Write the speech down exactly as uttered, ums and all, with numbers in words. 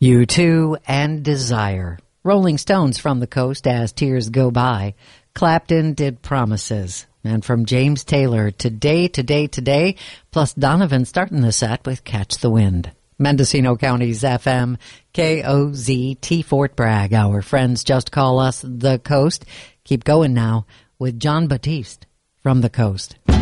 You Too and Desire. Rolling Stones from the Coast as Tears Go By. Clapton did Promises. And from James Taylor, Today, Today, Today, plus Donovan starting the set with Catch the Wind. Mendocino County's F M, K O Z T Fort Bragg. Our friends just call us The Coast. Keep going now with John Batiste from the Coast.